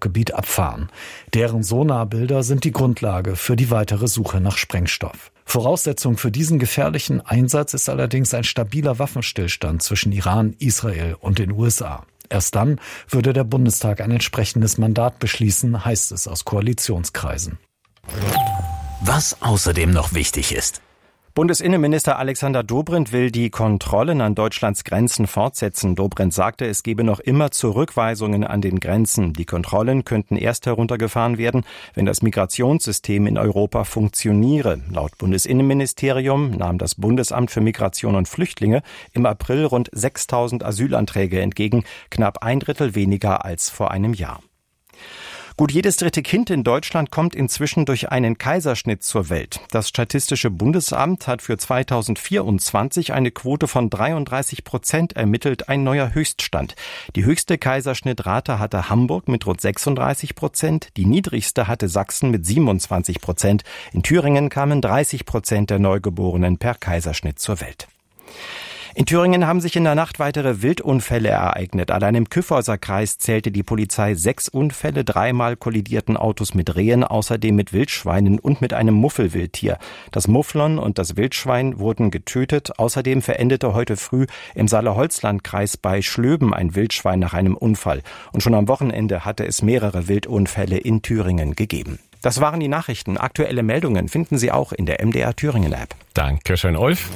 Sprengstoffgebiet abfahren. Deren Sonarbilder sind die Grundlage für die weitere Suche nach Sprengstoff. Voraussetzung für diesen gefährlichen Einsatz ist allerdings ein stabiler Waffenstillstand zwischen Iran, Israel und den USA. Erst dann würde der Bundestag ein entsprechendes Mandat beschließen, heißt es aus Koalitionskreisen. Was außerdem noch wichtig ist. Bundesinnenminister Alexander Dobrindt will die Kontrollen an Deutschlands Grenzen fortsetzen. Dobrindt sagte, es gebe noch immer Zurückweisungen an den Grenzen. Die Kontrollen könnten erst heruntergefahren werden, wenn das Migrationssystem in Europa funktioniere. Laut Bundesinnenministerium nahm das Bundesamt für Migration und Flüchtlinge im April rund 6.000 Asylanträge entgegen, knapp 1/3 weniger als vor einem Jahr. Gut jedes dritte Kind in Deutschland kommt inzwischen durch einen Kaiserschnitt zur Welt. Das Statistische Bundesamt hat für 2024 eine Quote von 33% ermittelt, ein neuer Höchststand. Die höchste Kaiserschnittrate hatte Hamburg mit rund 36%, die niedrigste hatte Sachsen mit 27%. In Thüringen kamen 30% der Neugeborenen per Kaiserschnitt zur Welt. In Thüringen haben sich in der Nacht weitere Wildunfälle ereignet. Allein im Kyffhäuser Kreis zählte die Polizei 6 Unfälle, 3-mal kollidierten Autos mit Rehen, außerdem mit Wildschweinen und mit einem Muffelwildtier. Das Mufflon und das Wildschwein wurden getötet. Außerdem verendete heute früh im Saale-Holzland-Kreis bei Schlöben ein Wildschwein nach einem Unfall. Und schon am Wochenende hatte es mehrere Wildunfälle in Thüringen gegeben. Das waren die Nachrichten. Aktuelle Meldungen finden Sie auch in der MDR Thüringen App. Dankeschön, Ulf.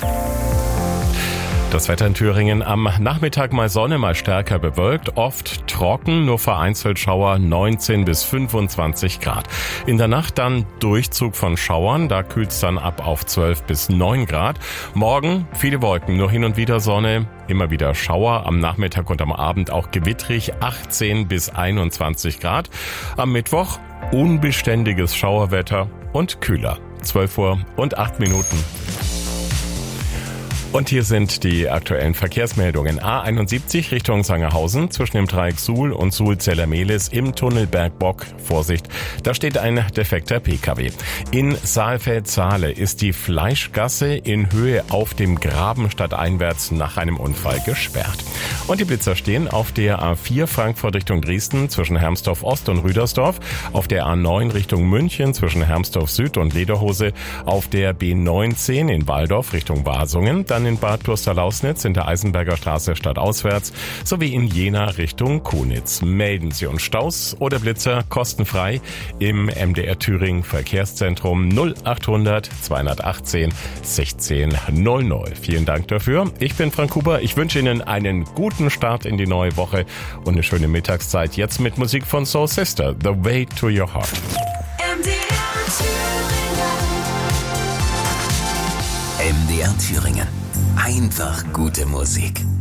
Das Wetter in Thüringen am Nachmittag mal Sonne, mal stärker bewölkt, oft trocken, nur vereinzelt Schauer, 19 bis 25 Grad. In der Nacht dann Durchzug von Schauern, da kühlt es dann ab auf 12 bis 9 Grad. Morgen viele Wolken, nur hin und wieder Sonne, immer wieder Schauer, am Nachmittag und am Abend auch gewittrig, 18 bis 21 Grad. Am Mittwoch unbeständiges Schauerwetter und kühler, 12 Uhr und 8 Minuten. Und hier sind die aktuellen Verkehrsmeldungen. A71 Richtung Sangerhausen zwischen dem Dreieck Suhl und Suhl-Zellermehlis im Tunnel Bergbock. Vorsicht, da steht ein defekter Pkw. In Saalfeld-Saale ist die Fleischgasse in Höhe auf dem Graben stadteinwärts nach einem Unfall gesperrt. Und die Blitzer stehen auf der A4 Frankfurt Richtung Dresden zwischen Hermsdorf Ost und Rüdersdorf, auf der A9 Richtung München zwischen Hermsdorf Süd und Lederhose, auf der B19 in Walldorf Richtung Wasungen, dann in Bad Klosterlausnitz in der Eisenberger Straße stadtauswärts sowie in Jena Richtung Konitz. Melden Sie uns Staus oder Blitzer kostenfrei im MDR Thüringen Verkehrszentrum 0800 218 1600. Vielen Dank dafür. Ich bin Frank Huber. Ich wünsche Ihnen einen guten Start in die neue Woche und eine schöne Mittagszeit. Jetzt mit Musik von Soul Sister, The Way to Your Heart. MDR Thüringen. Einfach gute Musik.